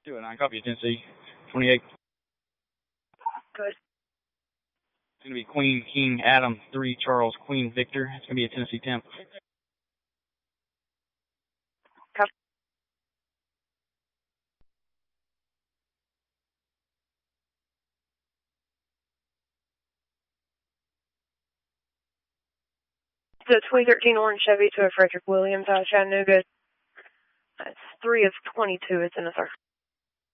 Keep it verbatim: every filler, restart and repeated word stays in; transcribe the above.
two oh nine, copy Tennessee. twenty-eight. Good. It's going to be Queen, King, Adam, three, Charles, Queen, Victor. It's going to be a Tennessee temp. Copy. The twenty thirteen orange Chevy to a Frederick Williams out of Chattanooga. That's three of twenty-two. It's in the sir.